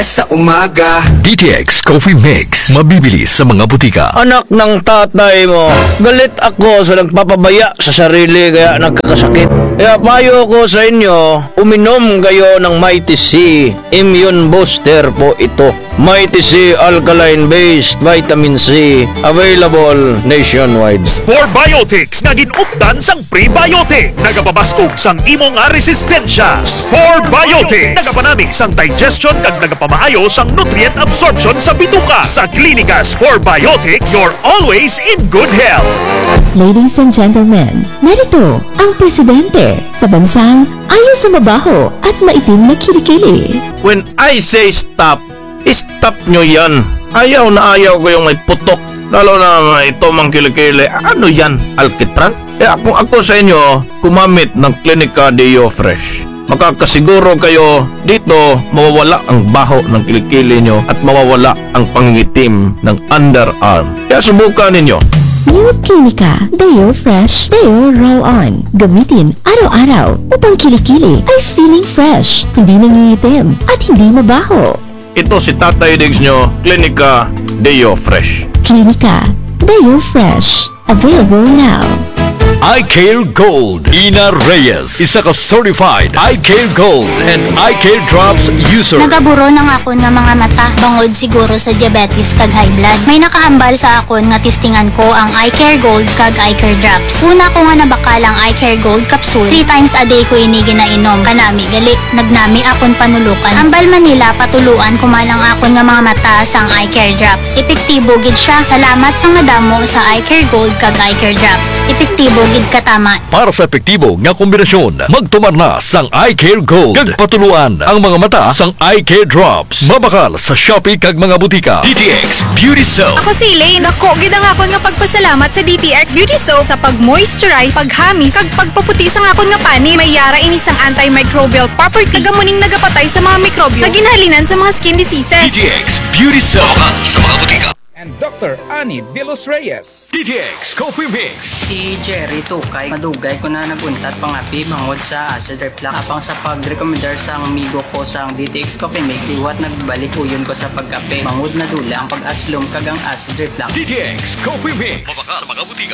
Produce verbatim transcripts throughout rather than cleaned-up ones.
Sa umaga D T X Coffee Mix. Mabibili sa mga butika. Anak ng tatay mo, galit ako sa nagpapabaya sa sarili kaya nagkakasakit. Kaya payo ko sa inyo, uminom kayo ng Mighty C. Immune Booster po ito. Mighty C Alkaline-based Vitamin C. Available nationwide. Spore Biotics nga ginupdan sang prebiotic. Nagapabaskog sang imo nga resistensya. Spore Biotics nagapanami sang digestion kag nagapamaayo sang nutrient absorption sa bituka. Sa klinika Spore Biotics, you're always in good health. Ladies and gentlemen, narito ang presidente sa bansang ayaw sa mabaho at maitim na kilikili. When I say stop, stop nyo yan. Ayaw na ayaw ko yung may putok. Lalo na ito mang kilikili. Ano yan? Alkitran? Eh kung ako sa inyo, kumamit ng Clinica Deo Fresh. Makakasiguro kayo dito mawawala ang baho ng kilikili nyo at mawawala ang pangitim ng underarm. Kaya subukan ninyo. New Clinica Deo Fresh Deo Roll-On. Gamitin araw-araw upang kilikili ay feeling fresh, hindi nangingitim at hindi mabaho. Ito si Tatay Diggs nyo, Clinica Deo Fresh. Clinica Deo Fresh. Available now. Eye Care Gold. Ina Reyes. Isa ka certified Eye Care Gold and Eye Care Drops user. Nagaburo ng akon nga mga mata bangod siguro sa diabetes kag high blood. May nakahambal sa akon nga testingan ko ang Eye Care Gold kag Eye Care Drops. Una ko nga nabakalang Eye Care Gold capsule. Three times a day ko ini ginainom. Kanami gali nagnami akon panulukan. Ambal Manila patuluan kumalang akon nga mga mata sang Eye Care Drops. Epektibo gid siya. Salamat sa madamo sa Eye Care Gold kag Eye Care Drops. Epektibo gid katama. Para sa epektibo nga kombinasyon, magtumar na sang Eye Care Gold. Kag patuluan ang mga mata sang Eye Care Drops. Mabakal sa Shopee kag mga butika. D T X Beauty Soap. Ako si Elaine. Ako, gid ang akon nga pagpasalamat sa D T X Beauty Soap sa pag-moisturize, paghamis, ag pagpaputi sa akon nga pani. May yara ini sang antimicrobial property. Kagamuning nagapatay sa mga mikrobyo. Naginhalinan sa mga skin diseases. D T X Beauty Soap. Mabakal sa mga butika. And Doctor Annie De Los Reyes. D T X Coffee Mix. Si Jerry Tukay, madugay ko na naguntat pangapi bangod sa acid reflux. Apang sa pag-recommendar sa amigo ko sa D T X Coffee Mix, iwat nagbalik uyon ko sa pagkape. Bangod na dula ang pag-aslom kagang acid reflux. D T X Coffee Mix. Mabakal sa mga butika.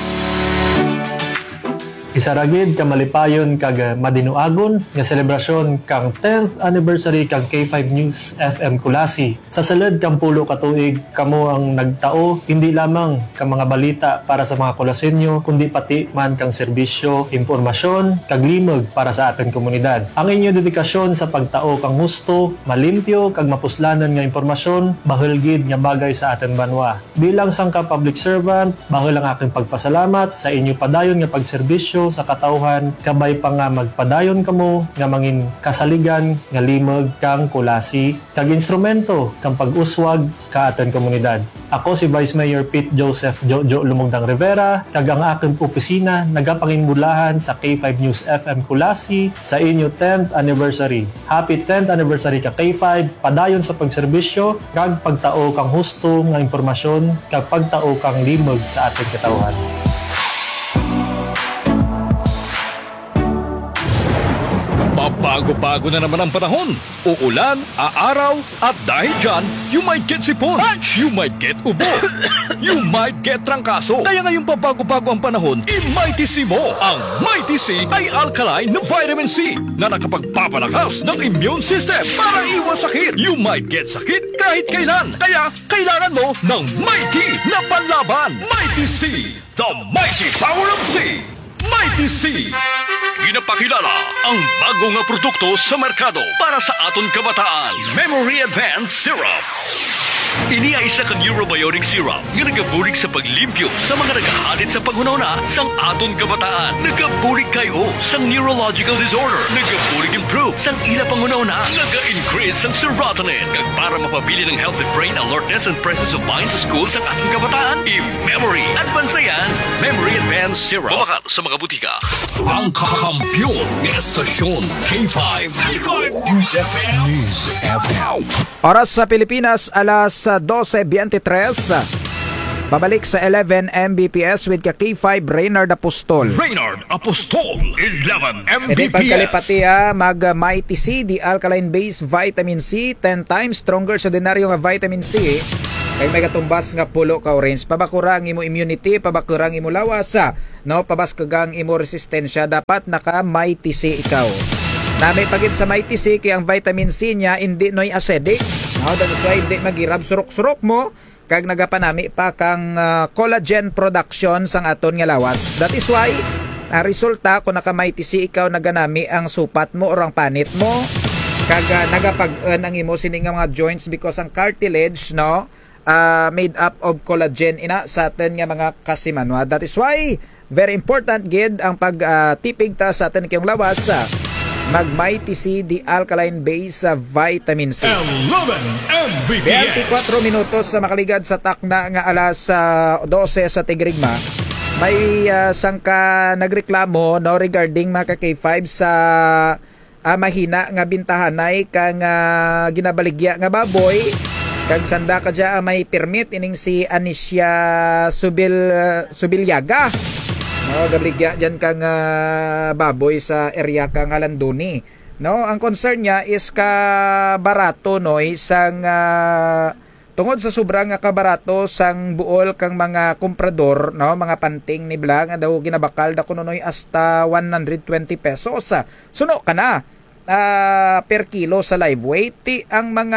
Isaragid ka malipayon kag madinuagon nga selebrasyon kang tenth anniversary kang K five News F M Kulasi. Sa salud kang pulo ka tuig kamo ang nagtao hindi lamang kang mga balita para sa mga Kulasenyo kundi pati man kang serbisyo, impormasyon kag limog para sa aton komunidad. Ang inyo dedikasyon sa pagtao kang husto, malimpyo kag mapuslanan nga impormasyon bahol gid nga bagay sa aton banwa. Bilang sangka public servant, bahol ang aking pagpasalamat sa inyo padayon nga pagserbisyo sa katawhan, kabay pa nga magpadayon kamo nga mangin kasaligan nga limog kang kulasi kag instrumento kang pag-uswag ka aton komunidad. Ako si Vice Mayor Pete Joseph Jojo Lumugdang Rivera kag ang aking opisina nagapanginmulahan sa K five News F M Kulasi sa inyo tenth anniversary. Happy tenth anniversary ka K five, padayon sa pagserbisyo kag pagtao kang husto nga impormasyon kag pagtao kang limog sa aton katawhan. Bago-bago na naman ang panahon. Uulan, aaraw, at dahil dyan, you might get sipon, you might get ubo, you might get trangkaso. Kaya ngayong pabago-bago ang panahon, i-Mighty C mo. Ang Mighty C ay alkaline na vitamin C na nakapagpapalakas ng immune system para iwas sakit. You might get sakit kahit kailan. Kaya kailangan mo ng Mighty na panlaban. Mighty C, the mighty power of C. Mighty C. Ginapakilala ang bago nga produkto sa merkado para sa aton kabataan. Memory Advanced Syrup. Ini ay isa kang Eurobiotic Syrup nga nagabulig sa paglimpyo sa mga nagahalit sa paghunahuna sang aton kabataan. Nagabulig kayo sang neurological disorder. Nagabulig improve sang ila panghunahuna. Naga-increase sang serotonin. Kag para mapabili ng healthy brain alertness and presence of mind sa school sang ating kabataan. I-Memory Advanced yan. Memory Advanced Syrup. Mabakal sa mga butika. Ang kakampiyon ng estasyon K five. K five News F M. News F M. Oras sa Pilipinas, alas twelve twenty-three. Pabalik sa eleven M B P S with ka K five Reynard Apostol. Reynard Apostol, eleven M E B di P S. pagkalipati ha, mag uh, Mighty C, the alkaline-based vitamin C, ten times stronger sa ordinaryo nga vitamin C. Kay may katumbas nga pulo ka orange. Pabakurang imo immunity, pabakurang imo lawasa, no? Pabaskagang imo resistensya. Dapat naka Mighty C ikaw. Na may pagit sa Mighty C, kaya ang vitamin C niya hindi noy acidic. No? That's why hindi magirab surok-surok mo. Kag nagapanami pa kang uh, collagen production sang aton nga lawas. That is why ang resulta kung naka-Mighty C ikaw naganami ang supat mo o ang panit mo, kag uh, nagapag-earn ang imo sining nga mga joints because ang cartilage, no, uh, made up of collagen ina sa aton nga mga kasimanwa. That is why very important gid ang pag-tipig uh, ta sa aton kayong lawas sa uh, mag-Mighty C, the alkaline base sa vitamin C. eleven M B P S. twenty-four minutos sa makaligad sa takna nga alas uh, twelve sa Tigrigma. May uh, sangka nagreklamo, no, regarding mga K five sa uh, mahina nga bintahanay kang uh, ginabaligya nga baboy. Kag sanda ka dya uh, may permit ining si Anisha Subil uh, Subilyaga. No, gabaligya dyan kang uh, baboy sa area kang Alanduni. No, ang concern niya is ka barato, no, isang uh, tungod sa sobrang nga kabarato sang buol kang mga komprador, no, mga panting ni Blang nga daw ginabakal da kuno noy hasta one hundred twenty pesos sa suno kana uh, per kilo sa live weight. Ti ang mga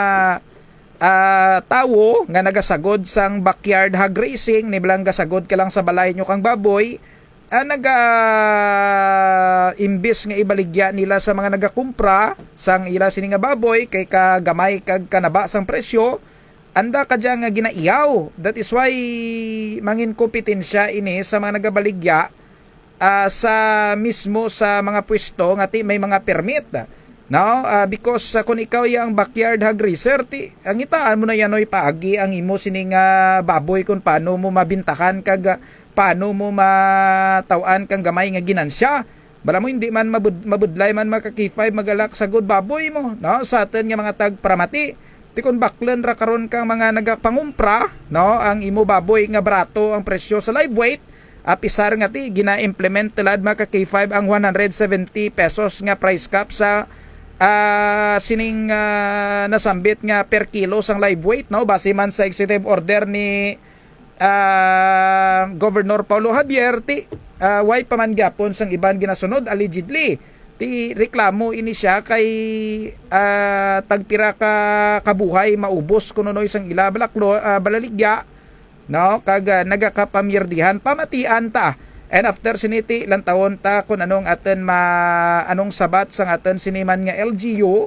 uh, tawo nga nagasagod sang backyard hog racing ni Blang gasagod ka lang sa balay nyo kang baboy. Uh, naga imbis nga ibaligya nila sa mga nagakumpra sang ila sini nga baboy kay kagamay kag kanaba sang presyo, anda ka dyan nga ginaiyaw. That is why mangin kompetensya ini sa mga nagabaligya uh, sa mismo sa mga pwesto nga ti may mga permit. No, uh, because uh, kung ikaw yang backyard hog racer, ti ang itaan mo na yanoy paagi ang imo sining uh, baboy kung paano mo mabintahan kag uh, paano mo matawan kang gamay nga ginansya. Bala mo hindi man mabud, mabudlay man maka K five magalak sa good baboy mo, no, sa atin nga mga tagpramati. Ti kon baklen ra karon kang mga nagapangumpra, no, ang imo baboy nga barato ang presyo sa live weight, apisar nga ti gina-implement tilad maka K five ang one hundred seventy pesos nga price cap sa uh, sining uh, nasambit nga per kilo sang live weight, no, base man sa executive order ni uh, Governor Paulo Javier. Ti uh, way pa man gyapon sang iban ginasunod allegedly. Ti reklamo ini siya kay uh, tagpira ka kabuhay maubos kuno no isang ila balaklo uh, balaligya, no, kag uh, nagakapamirdihan pamatian ta. And after siniti ilang taon ta kun anong aten ma anong sabat sang aten siniman nga L G U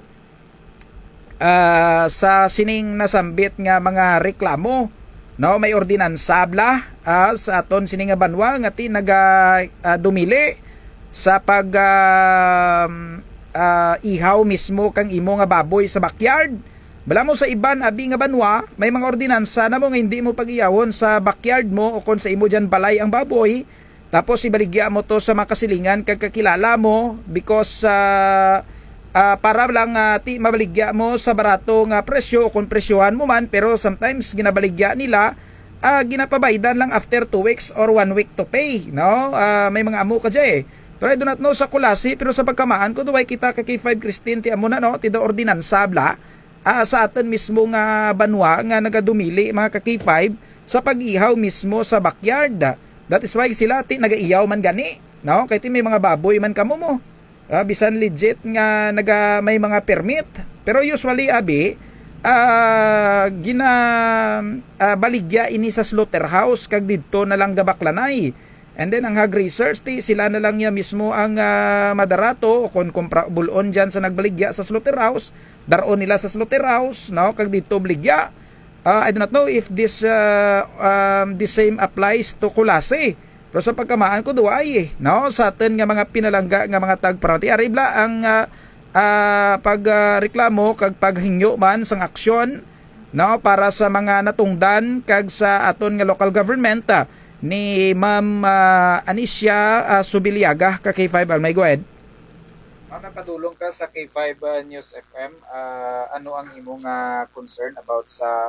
uh, sa sining nasambit nga mga reklamo, no, may ordinansa bla uh, sa aton sining nga banwa nga ti naga uh, dumili sa pag uh, uh, ihaw mismo kang imo nga baboy sa backyard. Bala mo sa iban abi nga banwa may mga ordinansa na mo nga hindi mo pag-iyawon sa backyard mo o kung sa imo dyan balay ang baboy, tapos ibaligya mo to sa makasilingan kag kakilala mo because uh, uh, para lang uh, ti mabaligya mo sa barato nga presyo o kung presyohan mo man, pero sometimes ginabaligya nila uh, ginapabaydan lang after two weeks or one week to pay, no. Uh, may mga amo ka dyan eh. Pero I do not know sa kulasi, pero sa pagkamaan ko duway kita ka K five Christine ti amo na, no, ti da ordinansa bla uh, sa atin mismo nga banwa nga nagadumili mga ka K five sa pag-ihaw mismo sa backyard. That is why sila ti nagaiyaw man gani, no, kay ti may mga baboy man kamo mo. Uh, bisan legit nga naga may mga permit. Pero usually abi uh, gina uh, baligya ini sa slaughterhouse kag didto na lang gabaklanay. And then ang hog research ti sila na lang niya mismo ang uh, madarato o kung kumpra bulon dyan sa nagbaligya sa slaughterhouse, daron nila sa slaughterhouse, no, kag dito baligya. Uh, I do not know if this uh, um, the same applies to Kulase. Pero sa pagkamaan ko duay eh, no, sa atin nga mga pinalangga nga mga tagparati aribla ang uh, uh, pagreklamo uh, kag paghingyo man sang aksyon, no, para sa mga natungdan kag sa aton nga local government uh, ni Ma'am uh, Anisha uh, Subilyaga ka K five. Almay, go ahead. Ma'am, napadulong ka sa K five uh, News F M. Uh, ano ang imong uh, concern about sa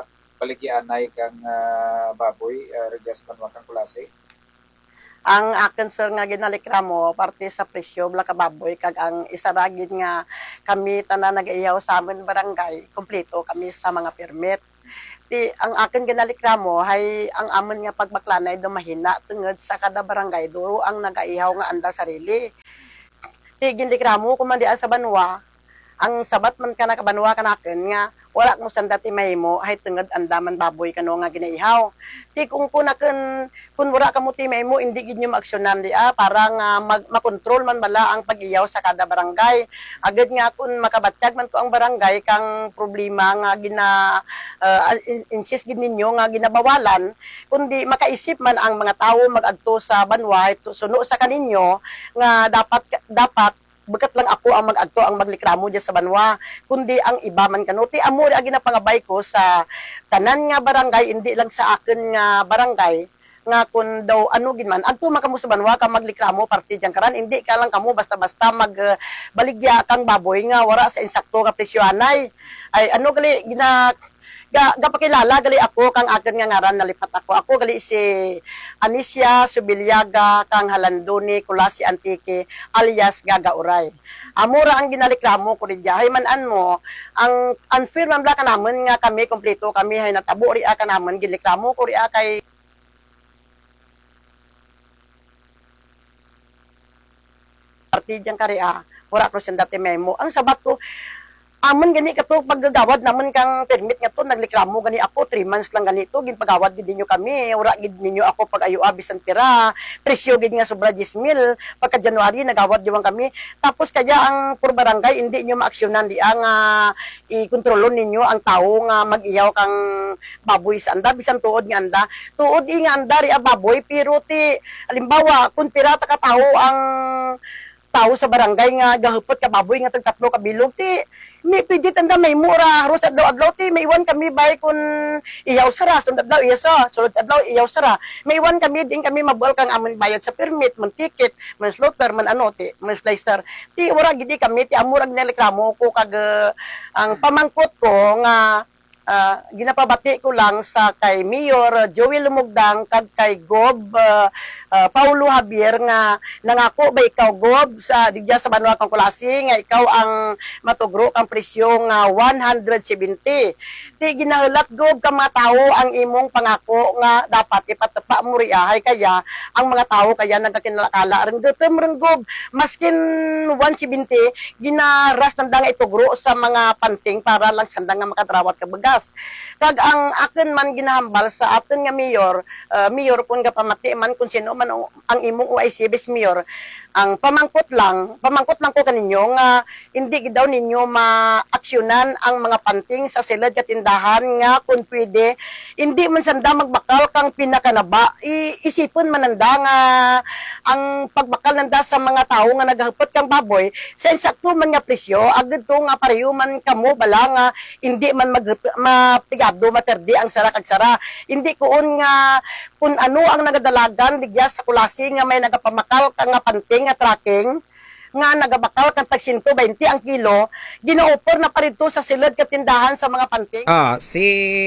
paligianay kang uh, baboy, uh, regas panwa kang kulase? Ang akin sir nga ginalikramo parte sa presyo bla ka baboy kag ang isaragid nga kami tanan nag-iyaw sa amin barangay kompleto kami sa mga permit. Ti ang akin ginalikramo hay ang amon nga pagbaklanay do mahina tungod sa kada barangay duro ang nag-iyaw nga anda sarili. Ti ginalikramo kumandian sa banwa ang sabat man ka nakabanwa kanaken nga wala mo sanda ti mahimo hay tungod andaman baboy kano nga ginaihaw. Ti kung kunaken kun wala ka mo ti mahimo indi gid nyo maaksyonan di ah para nga mag, makontrol man bala ang pag-iyaw sa kada barangay. Agad nga kun makabatyag man ko ang barangay kang problema nga gina uh, insist gid ninyo nga ginabawalan kundi makaisip man ang mga tawo mag-adto sa banwa suno sa kaninyo nga dapat dapat bagat lang ako ang mag-adto ang maglikramo diya sa banwa kundi ang iba man kanuti amo agi na pangabay ko sa tanan nga barangay hindi lang sa akin nga barangay nga kun daw ano gin man adto man kamo sa banwa ka maglikramo parti diyan karan hindi ka lang kamo basta-basta mag uh, baligya kang baboy nga wala sa insakto ka presyoanay ay ano gali gina ga gapakilala gali ako kang akin nga ngaran nalipat ako ako gali si Anicia Subilyaga kang Halandoni Kulasi Antique alias Gaga Uray. Amura ang ginalikramo ko rin hay manan mo ang unfair man bla ka namon nga kami kompleto kami hay natabo ri ka namon gilikramo ko ri kay parti diyan kariya wala ko siyang dati memo ang sabat ko amon gani kato paggagawad naman kang permit nga to naglikramo gani ako three months lang ganito ginpagawad gid ninyo kami ura gid ninyo ako pag ayo bisan pira presyo gid nga sobra ten mil pagka January nagawad diwan kami tapos kaya ang pur barangay hindi nyo maaksyonan di ang uh, i-kontrolon ninyo ang tawo nga mag-iyaw kang baboy sa anda bisan tuod nga anda tuod i nga anda ri baboy pero ti halimbawa kun pira ta ka tawo ang tawo sa barangay nga gahupot ka baboy nga tag tatlo ka bilog ti may pwede tanda may mura haros adlaw adlaw ti may iwan kami bay kun iyaw sara sunod adlaw iya sa sunod adlaw iyaw sara may iwan kami din kami mabual kang amon bayad sa permit man ticket man slaughter man ano ti man slicer ti wala gidi kami ti amurag nilikramo ko kag uh, ang pamangkot ko nga uh, ginapabati ko lang sa kay Mayor Joey Lumugdang kag kay Gob uh, uh, Paulo Javier nga nangako ba ikaw Gob sa digya sa Banwa kang Kulasi nga ikaw ang matugro kang presyo nga one hundred seventy. Ti ginahulat Gob ka mga tawo ang imong pangako nga dapat ipatapa mo riyahay kaya ang mga tawo kaya nagkakinalakala ring gutom ring Gob maskin one seventy ginaras nanda nga itugro sa mga panting para lang sanda nga makadrawat ka bagas. Kag ang akin man ginahambal sa atin nga mayor, uh, mayor kun ga pamati man kun sino man ang, ang imong O I C bes mayor, ang pamangkot lang, pamangkot lang ko kaninyo nga hindi daw ninyo maaksyonan ang mga panting sa silid ka tindahan nga kun pwede hindi man sanda magbakal kang pinakanaba I, isipon man nanda nga ang pagbakal nanda sa mga tao nga naghapot kang baboy sa insakto man nga presyo agad to nga pareho man kamo bala nga hindi man mag mapigado materdi ang sara kag sara hindi kuon nga kun ano ang nagadalagan digya sa Kulasi nga may nagapamakal kang nga panting nga tracking nga nagabakal kang tag one twenty ang kilo ginaupor na parito sa silid ka tindahan sa mga panting. Ah, si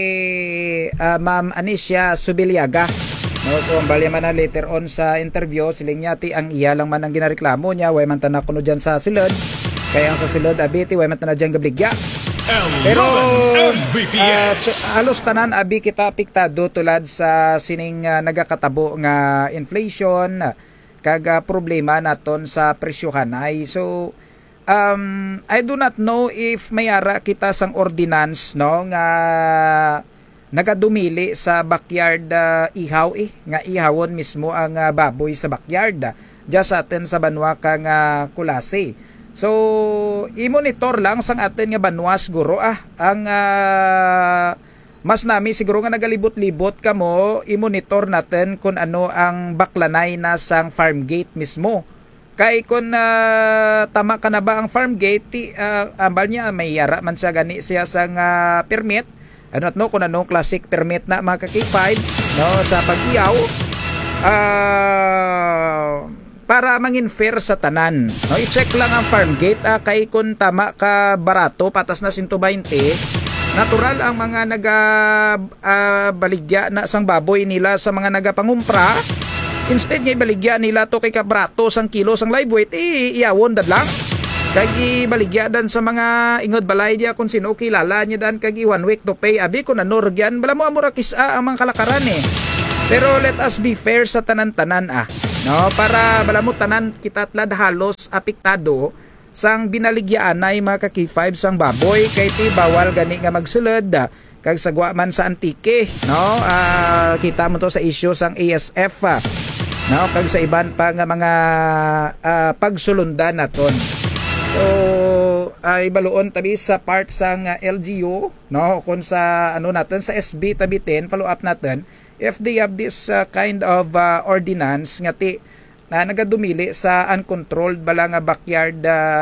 uh, Ma'am Anicia Subilyaga. No, so ang bali man na later on sa interview siling niya ti ang iya lang man ang ginareklamo niya way man tanak kuno diyan sa silid kaya ang sa silid abiti way man tanak diyan gabligya. Pero uh, halos tanan abi kita apektado tulad sa sining uh, nagakatabo nga inflation kag uh, problema naton sa presyohan ay so um I do not know if mayara kita sang ordinance no nga nagadumili sa backyard uh, ihaw eh nga ihawon mismo ang uh, baboy sa backyard uh, just atin sa Banwa kang uh, Kulasi. So, i-monitor lang sang atin nga banwa siguro ah. Ang uh, mas nami siguro nga nagalibot-libot kamo, i-monitor natin kung ano ang baklanay na sang farm gate mismo. Kay kung uh, tama ka na ba ang farm gate, uh, ambal niya may yara man siya gani siya sang uh, permit. Ano no kung anong classic permit na mga K five no sa pag-iyaw. Ah uh, para mangin fair sa tanan. No, i-check lang ang farm gate ah, kay kung tama ka barato patas na one twenty natural ang mga nagabaligya na sang baboy nila sa mga nagapangumpra. Instead nga ibaligya nila to kay kabrato sang kilo sang live weight, eh, iyawon dad lang. Kag ibaligya dan sa mga ingod balay dia kung sino kilala niya dan kag i one week to pay. Abi ko na norgyan, bala mo amura kisa ang mga kalakaran eh. Pero let us be fair sa tanan-tanan ah. No, para bala mo tanan kita tlad halos apektado sang binaligyaan ay mga ka-K five sang baboy kay ti bawal gani nga magsulod kag sagwa man sa antike, no? Uh, kita mo to sa issue sang A S F ah. No, kag sa iban pa nga mga uh, pagsulundan naton. So ay uh, baluon tabi sa part sang uh, L G U, no, kun sa ano natin sa S B tabi ten follow up natin if they have this uh, kind of uh, ordinance nga ti na uh, nagadumili sa uncontrolled bala nga backyard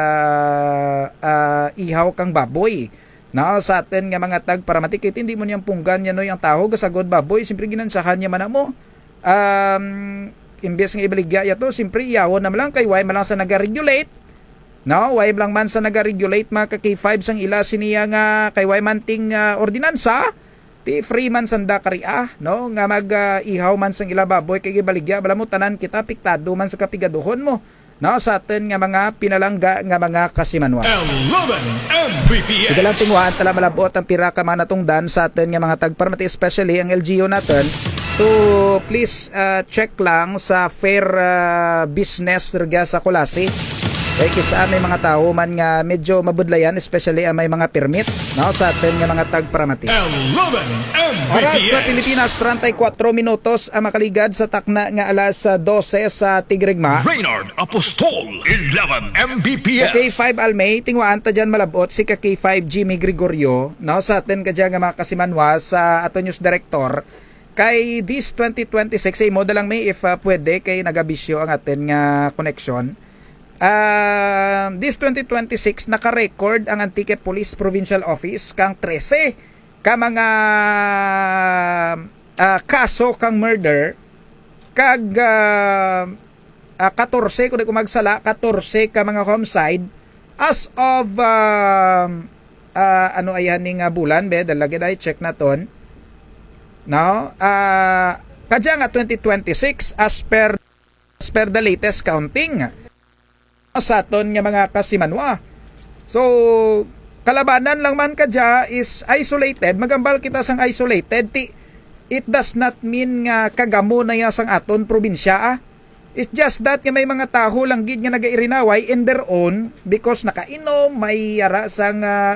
uh, uh, ihaw kang baboy. No, sa atin nga mga tag para matikit hindi mo niyang punggan yan no yung taho gasagod baboy simpre ginansahan niya man mo. Um imbes nga ibaligya yato simpre iyawon na lang kay way man lang sa naga-regulate. No, way lang man sa naga-regulate mga ka-K five sang ila siniya nga kay way man ting uh, ordinansa. Ti free man sanda kariya, no, nga mag uh, ihaw man sang ila baboy kay gibaligya bala mo tanan kita piktado man sa kapigaduhon mo. No, sa atin nga mga pinalangga nga mga kasimanwa. eleven M V P S. Sige lang tunguhan tala malabot ang pira ka man atong dan sa atin nga mga tagparmati especially ang L G U natin to please uh, check lang sa fair uh, business rega sa Kulasi. Kaya kisa may mga tao man nga medyo mabudlayan especially ang may mga permit, no, sa atin nga mga tagparamati. eleven M V P S. Oras sa Pilipinas thirty-four minutos ang makaligad sa takna nga alas twelve sa Tigregma. Reynard Apostol eleven M V P S. Ka-K five Almay tingwaan ta dyan malabot si ka-K five Jimmy Gregorio, no, sa atin ka dyan nga mga kasimanwa sa ato news director kay this twenty twenty-six ay mo dalang may if uh, pwede kay nagabisyo ang atin nga connection. Uh, this twenty twenty-six naka-record ang Antique Police Provincial Office kang thirteen ka mga uh, kaso kang murder kag uh, uh, fourteen kung di ko magsala fourteen ka mga homicide as of uh, uh, ano ayan ning uh, bulan be dalagi dai check naton, no, uh, kadya nga twenty twenty-six as per as per the latest counting sa aton nga mga kasimanwa. So kalabanan lang man kadya is isolated, magambal kita sang isolated ti it does not mean nga kagamo na ya sang aton probinsya ah. It's just that nga may mga taho lang gid nga nagairinaway in their own because nakainom may yara sang uh,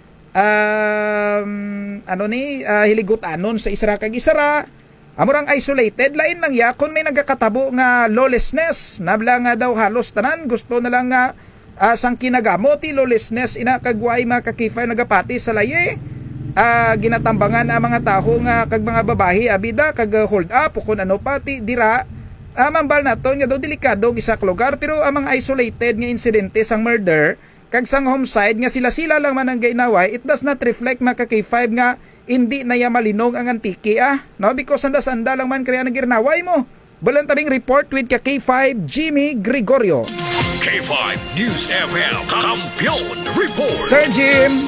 um, ano ni uh, hiliguttanon sa isara kag isara. Amurang isolated, lain lang ya kung may nagakatabo nga lawlessness, nabla nga daw halos tanan, gusto na lang nga uh, sang kinagamo ti lawlessness ina kagway mga ka-K five nagapati sa laye. Uh, ginatambangan ang mga taho nga kag mga babahi abida kag hold up o kung ano pati dira. Uh, mambal naton nga daw delikado gisak lugar pero ang mga isolated nga insidente sang murder kag sang homicide nga sila-sila lang man ang gainaway, it does not reflect mga ka-K five nga hindi na ya malinong ang Antique ah, no, because sanda-sanda lang man kaya nagirnaway mo. Bulan tabing report with ka-K five Jimmy Gregorio. K five News F M Kampiyon Report. Sir Jim.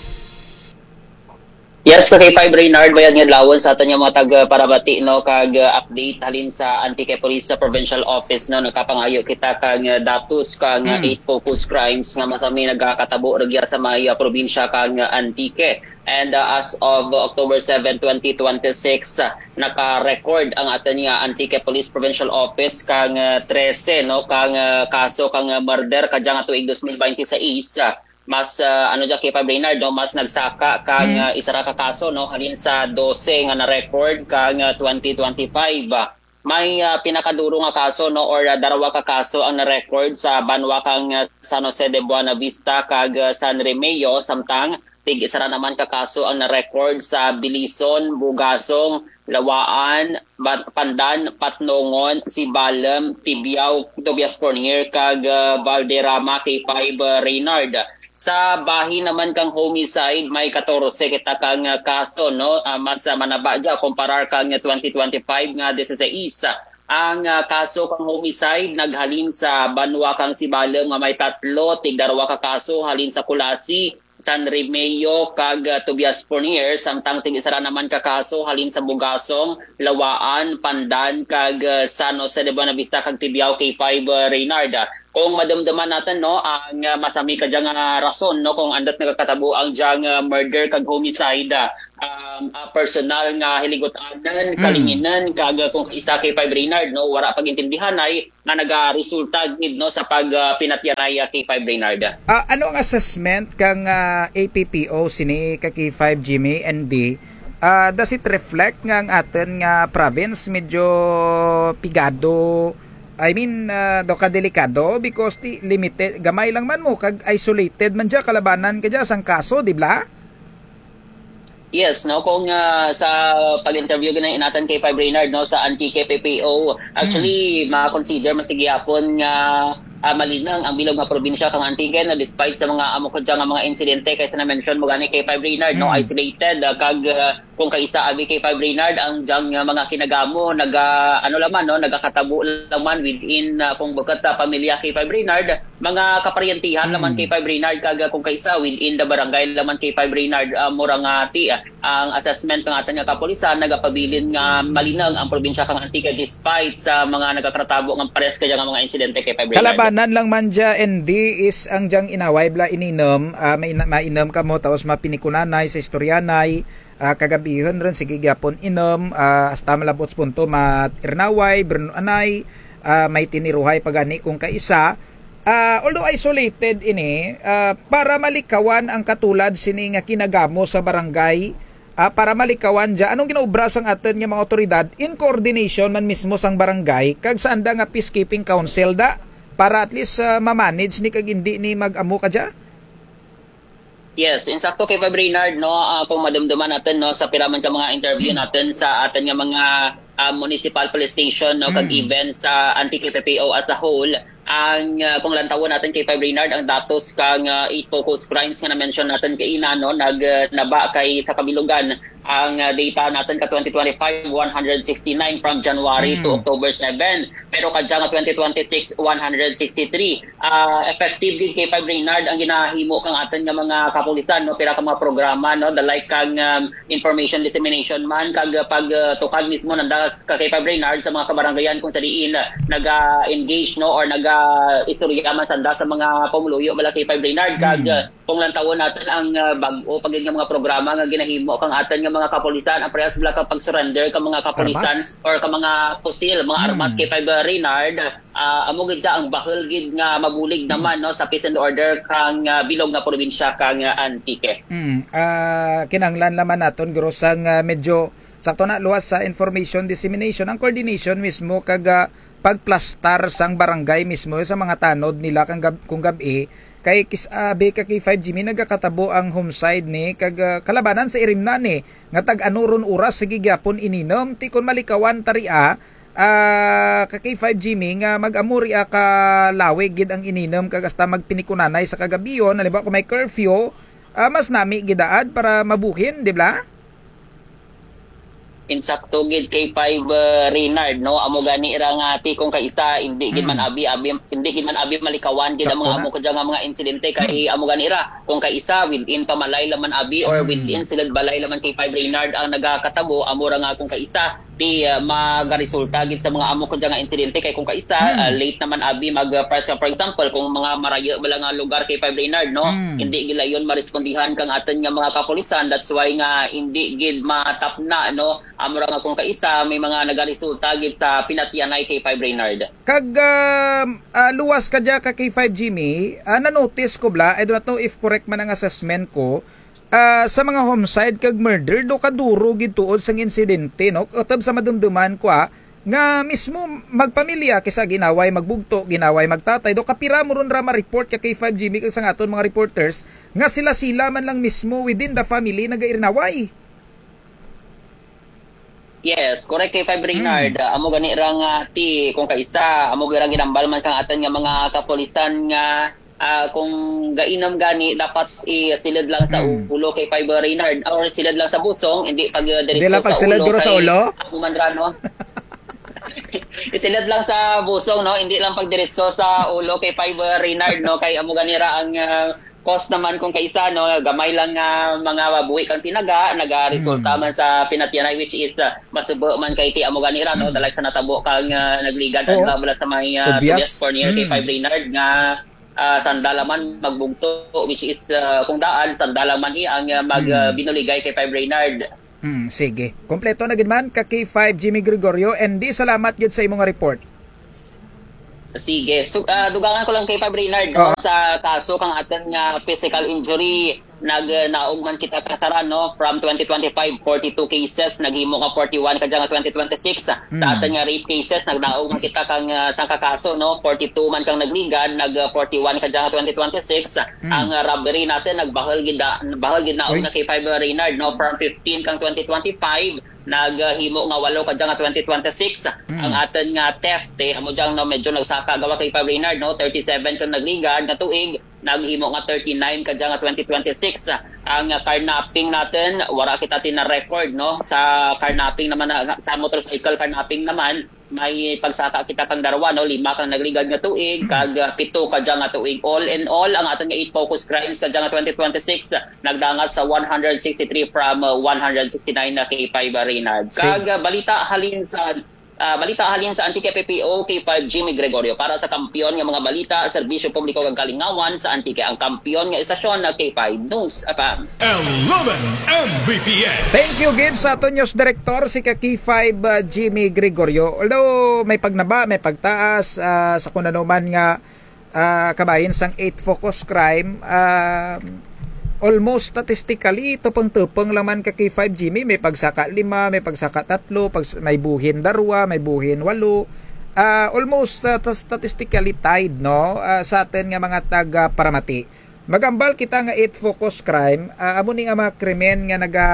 Yes, ka-K five Reynard bayad nga lawon sa aton nga mga tag-parabati no kag uh, update halin sa Antique Police sa Provincial Office no nakapangayo kita kag uh, datos kag uh, eight focus crimes nga masami nagakatabo regya sa mga uh, probinsya kag uh, Antique. And uh, as of uh, October seventh, twenty twenty-six, uh, naka-record ang aton nga Antique Police Provincial Office kang uh, thirteen no kang uh, kaso kang uh, murder kadya nga tuig twenty twenty-six. Uh, mas uh, ano dyan K five Reynard no mas nagsaka kang uh, isa ra ka kaso no halin sa twelve nga na-record kang uh, twenty twenty-five. Uh, may uh, pinakaduro nga kaso no or uh, darawa ka kaso ang na-record sa banwa kang uh, San Jose de Buena Vista kag uh, San Remeo samtang tig isa ra naman ka kaso ang na-record sa Bilison, Bugasong, Lawaan, Pandan, Patnongon, Sibalem, Tibiao, Tobias Cornier kag uh, Valderrama K five uh, Reynard. Sa bahin naman kang homicide may fourteen kita kang uh, kaso no uh, mas uh, manaba dya comparar kang uh, twenty twenty-five nga sixteen. Ang uh, kaso kang homicide naghalin sa banwa kang Sibalem nga may tatlo tig darawa ka kaso halin sa Kulasi San Remeo kag uh, Tobias Fournier samtang tig-isara naman ka kaso halin sa Bugasong, Lawaan, Pandan kag uh, San Jose de Buenavista kag Tibiao K five uh, Reynard. Kung madamdaman natin no ang uh, masami ka dyang uh, rason no kung andat nagakatabo ang dyang uh, murder kag homicide uh, um, uh, personal nga hiligotanan, kalinginan mm. kag uh, kung isa K five Reynard no wala pagintindihan ay nga nagaresulta gid no sa pag uh, pinatyanay uh, K five Reynard. Uh, ano ang assessment kang uh, A P P O sini ka K five Jimmy N D? Uh, does it reflect nga ang atin nga province medyo pigado, I mean uh, do ka delikado because ti limited gamay lang man mo kag isolated man dya kalabanan ka dya sang kaso, di ba? Yes, no kung uh, sa pag-interview gina inatan kay Five Reynard no sa anti-K P P O actually mm. ma-consider man sige yapon nga uh, malinang ang bilog nga probinsya kang Antigua na despite sa mga amo ko dyan nga mga insidente kaysa na mention mo gani kay Five Reynard mm. no isolated uh, kag uh, kung kaisa abi kay Five Reynard ang dyan uh, mga kinagamo naga ano laman no nagakatabo laman within uh, kung bakat uh, pamilya kay Five Reynard mga kaparyentihan mm. laman kay Five Reynard kag uh, kung kaisa within the barangay laman kay Five Reynard uh, murang uh, ti uh, ang assessment ng ating nga kapulisan nagapabilin nga malinang ang probinsya kang Antigua despite sa mga nagakatabo nga pares kaya nga mga insidente kay Five Reynard. Kalabanan lang man dya N D is ang dyang inaway bla ininom uh, may mainom ka mo tapos mapinikunanay sa istoryanay uh, kagabihon rin sige gyapon inom uh, hasta malabots punto matirnaway bernoanay uh, may tiniruhay pagani kung kaisa. Uh, although isolated ini uh, para malikawan ang katulad sini nga kinagamo sa barangay uh, para malikawan dya anong ginaubra sang atin nga mga otoridad in coordination man mismo sang barangay kag saan da nga peacekeeping council da para at least uh, ma-manage ni kag hindi ni mag-amo ka dya? Yes, insakto kay Five Reynard no uh, kung madumduman natin no sa piraman ka mga interview natin sa atin nga mga uh, municipal police station no kag mm. even sa anti-K P P O as a whole ang uh, kung lantawon natin kay Five Reynard ang datos kang uh, eight focus crimes nga na-mention natin kay ina no nag uh, naba kay sa kabilugan ang uh, data natin ka twenty twenty-five one sixty-nine from January mm. to October seven pero kadya nga twenty twenty-six one sixty-three uh, effective gid kay Five Reynard ang ginahimo kang atin nga mga kapulisan no pira ka mga programa no the like kang um, information dissemination man kag uh, pag uh, tukag mismo nanda ka kay Five Reynard sa mga kabarangayan kung sa diin uh, naga-engage no or naga uh, istorya man sanda sa mga pamuluyo bala kay Five Reynard kag uh, kung lantawon natin ang uh, bag-o pagin nga mga programa nga ginahimo kang atin nga mga kapulisan ang prehas bala ka pag-surrender ka mga kapulisan armas? Or ka mga pusil mga hmm. armas kay Five Reynard uh, amo gid sa ang bahol gid nga mabulig naman no sa peace and order kang uh, bilog nga probinsya kang uh, Antique. Mm. Uh, kinanglan naman naton guro sang uh, medyo sakto na luwas sa information dissemination ang coordination mismo kag uh, pagplastar sang barangay mismo sa mga tanod nila kang gab, kung gabi kay kisabi ka kay five G mi nagakatabo ang homicide ni kag uh, kalabanan sa irimna ni nga tag anuron oras sige gyapon ininom ti kun malikawan taria uh, ka kay five G mi nga mag-amuri a ka lawig gid ang ininom kag hasta magpinikunanay sa kagabiyon halimbawa kung may curfew uh, mas nami gidaad para mabuhin di ba? Insakto gid kay Five uh, Reynard no amo gani ra nga ti kung kaisa hindi gid man abi abi hindi gid man abi malikawan gid ang mga amo ko nga mga insidente kay amo gani ra kung kaisa within pamalay laman abi or within silad balay laman kay Five Reynard ang nagakatabo amo ra nga kung kaisa ti uh, magaresulta gid sa mga amo ko nga insidente kay kung kaisa hmm. uh, late naman abi mag uh, for example kung mga marayo bala nga lugar kay Five Reynard no hmm. hindi gid layon marespondihan kang aton nga mga kapulisan that's why nga hindi gid matapna no amo ra nga kung kaisa may mga nagaresulta gid sa pinatyanay kay Five Reynard. Kag uh, uh, luwas ka dya ka kay five G mi, uh, na-notice ko bla, I don't know if correct man ang assessment ko, uh, sa mga homicide kag murder, do kaduro gid tuod sang insidente, no? Otob sa madumduman ko ah, nga mismo magpamilya kisa ginaway magbugto, ginaway magtatay, do kapira mo ron ra ma-report ka kay five G mi kag sang aton mga reporters, nga sila-sila man lang mismo within the family nagairinaway. Yes, correct kay Five Reynard. Mm. Amo gani ra nga ti kung kaisa amo ra ginambal man kang aton nga mga kapulisan nga uh, kung gainom gani dapat i-silid lang sa mm. ulo kay Five Reynard or silid lang sa busong hindi pag uh, diretso sa ulo. Dila sa ulo? Amo man ra no. Itilad lang sa busong no, hindi lang pag diretso sa ulo kay Five Reynard no kay amo gani ra ang uh, cost naman kung kaisa, no, gamay lang nga mga buhi kang tinaga, nagaresulta Hmm. man sa pinatyanay, which is uh, masubo man kay ti amo ganira, no, dalag sa natabo kang uh, nagligan Oo. ang bala sa may uh, Obvious. Tobias Fournier kay Hmm. Five Reynard nga uh, sandalaman magbugto, which is uh, kung daan sandalaman i ang uh, mag uh, Hmm. binuligay kay Five Reynard. Hmm, sige. Kompleto na gid man ka K five Jimmy Gregorio, and di salamat gid sa imong report. Sige. So, uh, dugangan ko lang kay Five Reynard, Oo. no, sa kaso kang aton nga physical injury, nag uh, naog man kita kasaran, no, from twenty twenty-five, forty-two cases, naghimo ka forty-one kadya nga twenty twenty-six. Mm. Sa aton nga rape cases, nagnaog man kita kang uh, sang kakaso, no, forty-two man kang nagligan, nag uh, forty-one kadya nga twenty twenty-six. Mm. Ang uh, robbery natin nagbahal gid bahal gid naog Uy. na kay Five Reynard, no, from fifteen kang twenty twenty-five, naghimo nga walo kadya nga twenty twenty-six. Mm. Ang aton nga theft, eh, amo diyang, no, medyo nagsaka gawa kay Five Reynard, no, thirty-seven kang nagligan nga tuig, naghimo nga thirty-nine kadya nga twenty twenty-six. Ang uh, carnapping natin, wala kita tina-record, no, sa carnapping naman, na, sa motorcycle carnapping naman, may pagsaka kita kang darwa, no, lima kang nagligad nga tuig, kag uh, pito kadya nga tuig. All in all, ang aton nga eight focus crimes kadya nga twenty twenty-six, uh, nagdangat sa one hundred sixty-three from uh, one hundred sixty-nine na kay Five Reynard. Kag uh, balita halin sa Uh, balita halin sa Antique P P O kay Five Jimmy Gregorio para sa kampiyon nga mga balita, serbisyo publiko kag kalingawan sa Antique, ang kampiyon nga istasyon na K five News Apam. eleven M B P S. Thank you gid sa aton news director si ka K five uh, Jimmy Gregorio. Although may pagnaba, may pagtaas uh, sa kunanuman nga uh, kabahin sang eight focus crime, uh, almost statistically tupang-tupang laman ka K five Jimmy, may pagsaka lima, may pagsaka tatlo, pags- may buhin darwa, may buhin walo. Uh, almost uh, statistically tied, no, uh, sa atin nga mga taga Paramati. Magambal kita nga eight focus crime, uh, amo ni nga mga krimen nga naga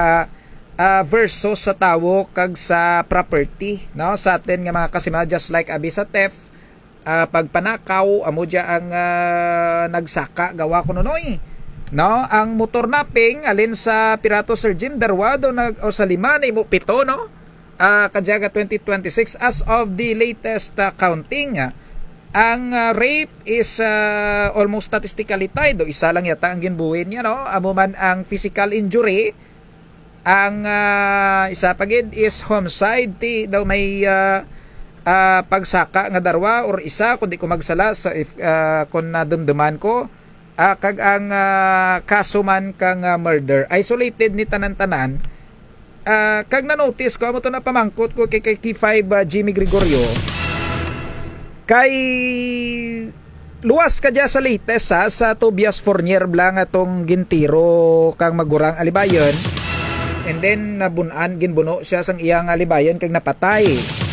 uh, versus sa tawo kag sa property, no, sa atin nga mga kasima, just like abi sa theft, uh, pagpanakaw, amo dia ang uh, nagsaka gawa ko nonoy. No, ang motor napping alin sa Pirato Sir Jim Darwado nag o sa lima na imo pito, no. Uh, kadyaga twenty twenty-six as of the latest uh, counting. Uh, ang uh, rape is uh, almost statistically tied, do isa lang yata ang ginbuhin niya, no. Amo man ang physical injury, ang uh, isa pa gid is homicide, ti daw may uh, uh, pagsaka nga darwa or isa kundi ko magsala sa if uh, kun nadumduman ko. Uh, kag ang uh, kaso man kang uh, murder isolated ni tanan-tanan, uh, kag na-notice ko amo to na pamangkot ko kay, kay K five uh, Jimmy Gregorio kay luwas ka dya sa latest ha, sa Tobias Fournier blang atong gintiro kang magurang alibayon, and then nabunan ginbuno siya sang iyang alibayon kag napatay.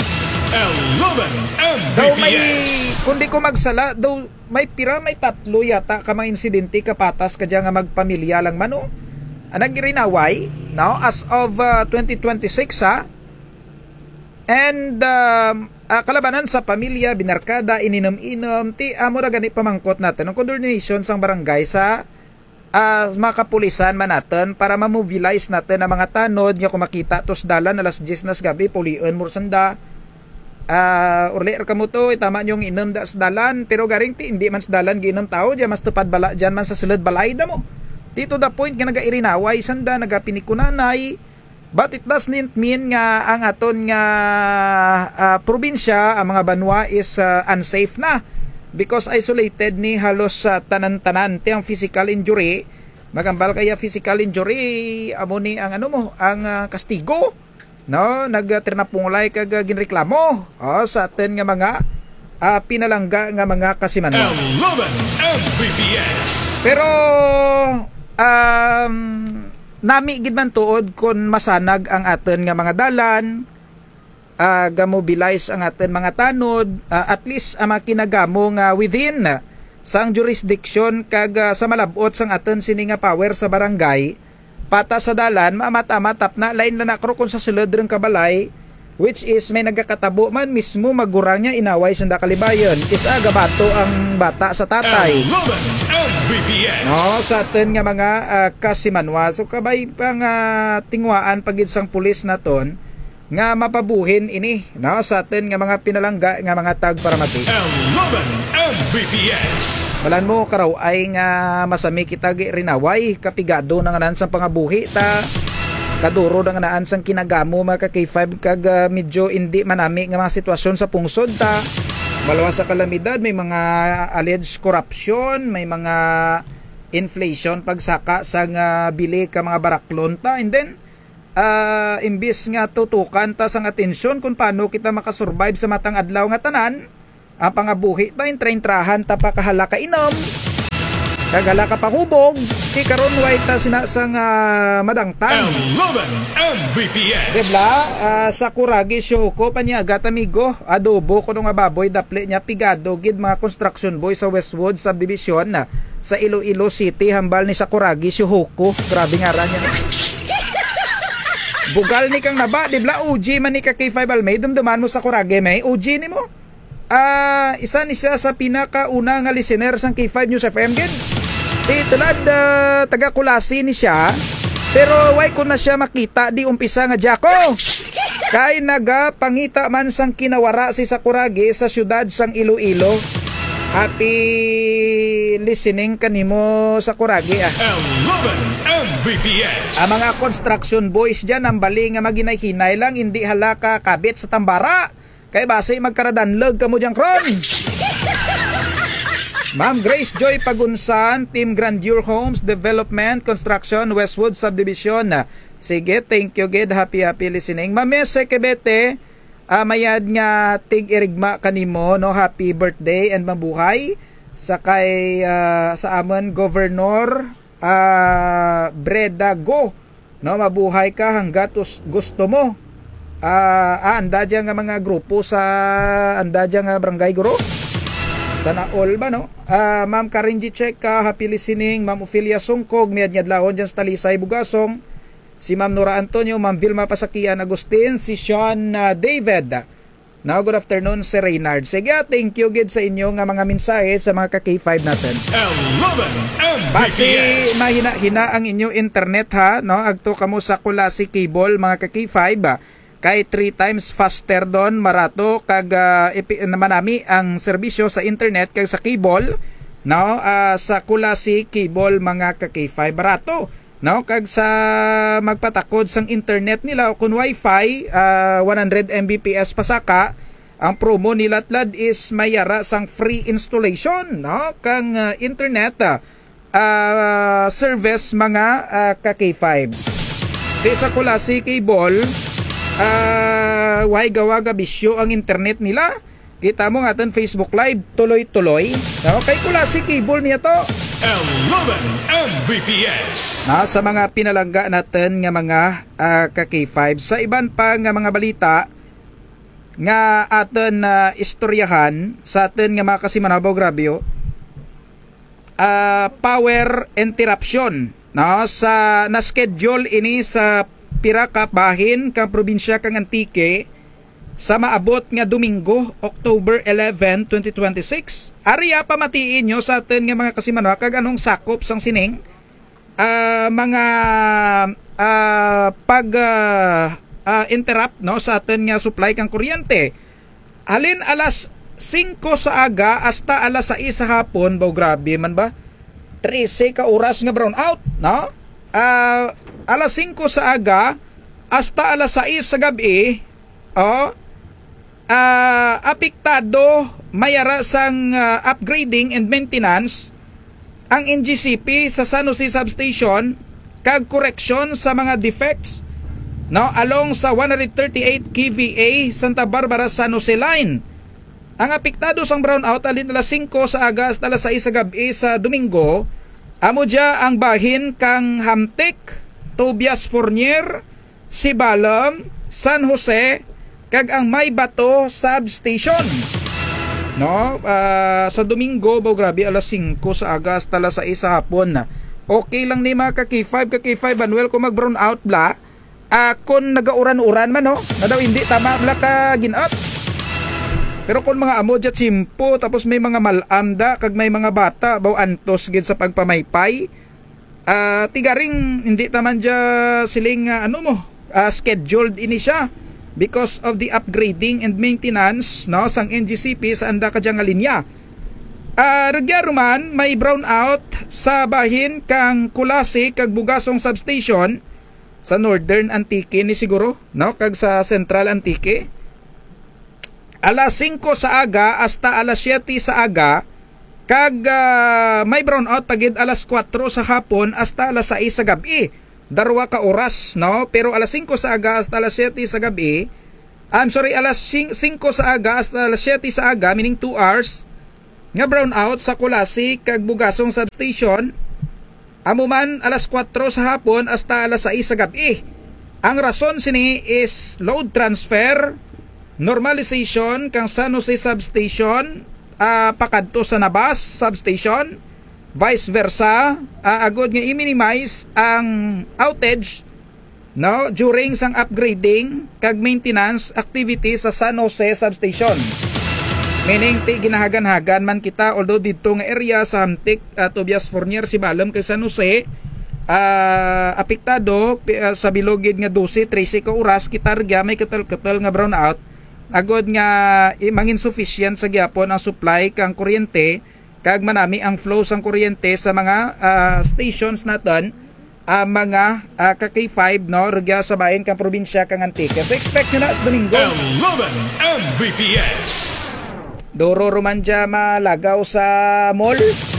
eleven M B Daw P may, S. kundi ko magsala, daw may pira, may tatlo yata ka mga insidente kapatas ka dyan nga magpamilya lang mano. Anang girinaway, no, as of uh, twenty twenty-six ha. And um, uh, kalabanan sa pamilya, binarkada, ininom-inom, ti amo na gani pamangkot natin ang coordination sang barangay sa uh, mga kapulisan man natin para mamobilize natin ang mga tanod nga kumakita tos dalan alas diyes nas gabi, pulian mursanda. Uh, urler ka mo to, tama yung inom da sa dalan, pero garing ti hindi man sa dalan ginom tao, diyan mas tupad bala, diyan man sa silid balay da mo. Dito the point nga nagairinaway, sanda nagapinikunanay, but it does not mean nga ang aton nga uh, probinsya, ang mga banwa is uh, unsafe na. Because isolated ni halos sa uh, tanan-tanan, ti ang physical injury, magambal kaya physical injury, amo ni ang ano mo, ang uh, kastigo. No, nagtrinapungulay kag ginreklamo oh, sa atin nga mga uh, pinalangga nga mga kasimanwa. eleven M B P S. Pero um, nami gid man tuod kun masanag ang atin nga mga dalan, uh, gamobilize ang atin mga tanod, uh, at least ang mga kinagamo nga within sang jurisdiction kag uh, sa malabot sang atin sini nga power sa barangay. Pata sa dalan, mamata-matap na, lain na nakro kung sa sulod rin kabalay, which is may nagkakatabo man mismo magurang niya inaway sa kalibayon. Isa gabato ang bata sa tatay. eleven M B P S. No, sa atin nga mga uh, kasimanwa. So kabay pang uh, tingwaan pagid sang pulis naton nga mapabuhin ini, no, sa atin nga mga pinalangga nga mga tag Paramati. eleven M B P S. Balan mo karaw ay nga masami kita gi rinaway kapigado na nga naan sang pangabuhi ta kaduro na nga naan sang kinagamo mga ka K five kag uh, medyo hindi manami nga mga sitwasyon sa pungsod ta malawas sa kalamidad, may mga alleged corruption, may mga inflation pagsaka sa nga bili ka mga baraklon ta, and then uh, imbis nga tutukan ta sang atensyon kung paano kita makasurvive sa matang adlaw nga tanan ang pangabuhi ta intraintrahan ta pa kahala ka inom kagala ka pa hubog di karon way ta sinasang uh, madangtang eleven M B P S debla uh, sa kuragi Shoko panyagat amigo adobo ko nga baboy daple niya pigado gid mga construction boy sa Westwood subdivision na sa Iloilo City hambal ni Sakuragi Shoko grabe nga ra niya bugal ni kang naba debla O G man ni ka K five Almay dumduman mo sa Kuragi may O G ni mo ah uh, isa ni siya sa pinakauna nga listener sang K five News F M gid di tulad uh, taga Kulasi ni siya pero way ko na siya makita di umpisa nga Jaco kay naga pangita man sang kinawara si Sakuragi sa syudad sang Iloilo happy listening kanimo Sakuragi ah eleven M B P S ang mga construction boys dyan ang bali nga maginay-hinay lang hindi halaka kabit sa tambara kay base magkaradanlag ka mo dyan kron Ma'am Grace Joy Pagunsan, Team Grandeur Homes Development Construction Westwood Subdivision. Sige, thank you gid. Happy happy listening. Ma'am Mese Kebete, uh, mayad nga tig irigma kanimo no. Happy birthday and mabuhay sa kay uh, sa amon Governor uh, Breda Go. No, mabuhay ka hanggat gusto mo. Uh, ah, anda dyan nga mga grupo sa anda dyan nga barangay guro. Sana all ba no? Uh, Ma'am Karinji Cheka, happy listening. Ma'am Ophelia Sungkog, miyad nyadlahon dyan sa Talisay Bugasong. Si Ma'am Nora Antonio, Ma'am Vilma Pasakian Agustin, si Sean uh, David. Now, good afternoon, si Reynard. Sige, thank you gid sa inyo nga mga mensahe sa mga ka K five natin. eleven M B P S Basi mahina-hina ang inyong internet ha, no? Agto kamo sa Kulasi Cable mga ka K five ba? Kay three times faster doon marato kag uh, ipi, naman nami ang serbisyo sa internet kag sa cable no uh, sa Kulasi Cable mga ka K five barato no kag sa magpatakod sang internet nila kun wifi uh, one hundred megabits pasaka ang promo nila tlad is mayara sang free installation no kang uh, internet uh, uh, service mga uh, ka K five di sa Kulasi Cable Uh, way gawaga bisyo ang internet nila. Kita mo nga tan Facebook Live tuloy-tuloy. No, kay Kulasi Cable niya to. eleven M B P S Na sa mga pinalangga natin nga mga uh, ka K five sa iban pa nga mga balita nga aton na uh, istoryahan sa aton nga mga kasimanabaw grabyo. Uh, power interruption no sa na schedule ini sa pira ka bahin kang probinsya kang Antique sa maabot nga Domingo, October eleventh, twenty twenty-six. Ariya pamatiin nyo sa atin nga mga kasimano kag anong sakop sang sining uh, mga uh, pag uh, uh, interrupt no sa atin nga supply kang kuryente. Halin alas singko sa aga hasta alas sais sa hapon, baw grabe man ba? trese ka oras nga brown out, no? Uh, alas singko sa aga hasta alas sais sa gabi oh uh, apektado mayara sang uh, upgrading and maintenance ang N G C P sa San Jose substation kag correction sa mga defects no along sa one thirty-eight K V A Santa Barbara San Jose line. Ang apektado sang brownout alin alas singko sa aga hasta alas sais sa gabi sa Domingo amo dia ang bahin kang Hamtik, Tobias Fournier, Sibalam, San Jose kag ang May Bato substation. No, uh, sa Domingo baw grabe alas singko sa aga hasta alas sais sa hapon. Okay lang ni mga ka K five ka K five Manuel kung mag brown out bla. Uh, kung nagauran-uran man no, na daw hindi tama bla ka ginat. Pero kung mga amo dya chimpo tapos may mga malamda kag may mga bata baw antos gid sa pagpamaypay uh, tigaring hindi taman dya siling uh, ano mo uh, scheduled ini siya because of the upgrading and maintenance no sang N G C P sa anda ka dyan nga linya. Uh, Rugyaruman, may brownout sa bahin kang Kulasi kag Bugasong Substation sa Northern Antique ni siguro, no? Kag sa Central Antique. Alas singko sa aga hasta alas siyete sa aga, kag uh, may brownout pagid alas kwatro sa hapon hasta alas sais sa gabi. Darwa ka oras, no? Pero alas singko sa aga hasta alas siyete sa gabi, I'm sorry, alas singko sa aga hasta alas siyete sa aga, meaning two hours, nga brownout sa Kulasi kag Bugasong Substation. Amuman alas kwatro sa hapon hasta alas sais sa gabi. Ang rason sini is load transfer, normalization kang San Jose Substation, uh, pakadto sa Nabas Substation, vice versa, uh, agod nga i-minimize ang outage, no, during sang upgrading kag maintenance activity sa San Jose Substation. Meaning ti ginahagan-hagan man kita, although dito nga area sa Hamtik, uh, Tobias Fournier, Sibalom kay San Jose, uh, apektado uh, sa bilogid nga twelve thirty ka oras, kita ragya may katal-katal nga brownout, agod nga eh, mangin sufficient sa gyapon ang supply kang kuryente, kag manami ang flow sang kuryente sa mga uh, stations naton, uh, mga uh, ka K five, no, rugya sa bahin kang probinsya kang Antique. So expect nyo na sa Domingo eleven M B P S. Doro rumanja malagaw sa mall.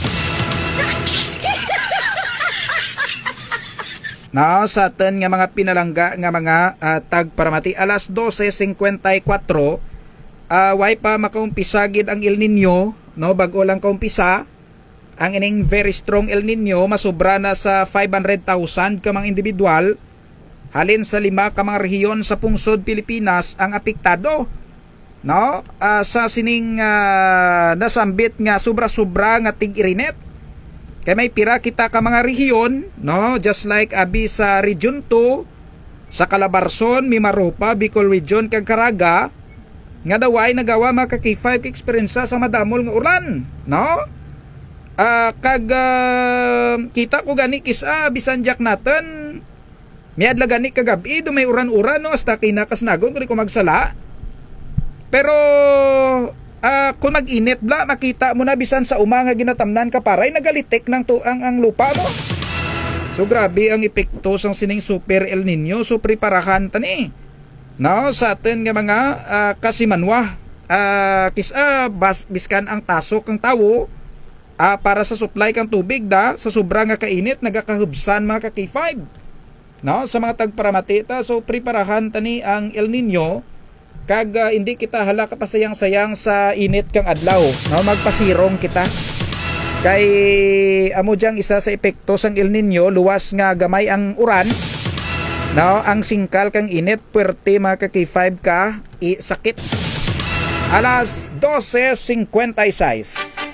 Na sa atin nga mga pinalangga nga mga uh, tagparamati alas twelve fifty-four, uh, way pa makaumpisagid ang El Nino, no, bago lang kaumpisa ang ining very strong El Nino, masobra na sa five hundred thousand ka mga individual, halin sa lima ka mga rehiyon sa pungsod Pilipinas ang apektado, no, uh, sa sining uh, nasambit nga sobra-sobra nga tig-irinet. Kay may pira kita ka mga rehiyon, no, just like abi sa Region two, sa Calabarzon, Mimaropa, Bicol Region kag Caraga, nga daway nagawa maka K five experience sa madamol nga ulan, no? Uh, kag uh, kita ko gani kisa bisan jak natin miadla gani kagabi do may uran-uran, no, hasta kinakasnagon kung di ko magsala. Pero uh, kung mag-init bla, makita mo na bisan sa umanga ginatamnan ka paray nagalitik ng tuang ang lupa mo. So grabe ang epekto sang sining Super El Nino. So preparahan tani, no, sa atin nga mga uh, kasimanwa, uh, kisa bas, biskan ang tasok ang tawo uh, para sa supply kang tubig da sa sobra nga kainit nagakahubsan mga ka K five, no, sa mga tagparamatita. So preparahan tani ang El Nino, kag uh, hindi kita hala kapasayang-sayang sa init kang adlaw, no, magpasirong kita. Kay amo dyang isa sa epekto sang El Nino, luwas nga gamay ang uran, no, ang singkal kang init, puwerte mga ka K five ka, i sakit. Alas twelve fifty-six.